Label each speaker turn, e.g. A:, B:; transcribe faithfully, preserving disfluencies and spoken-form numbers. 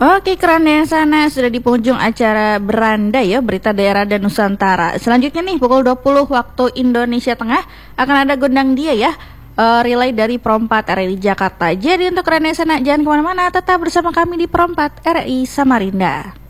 A: Oke, keren ya sana sudah di penghujung acara Beranda ya, berita daerah dan Nusantara. Selanjutnya nih pukul dua puluh waktu Indonesia Tengah akan ada gondang dia ya, uh, relay dari Perempat R I Jakarta. Jadi untuk keren ya sana jangan kemana-mana, tetap bersama kami di Perempat R I Samarinda.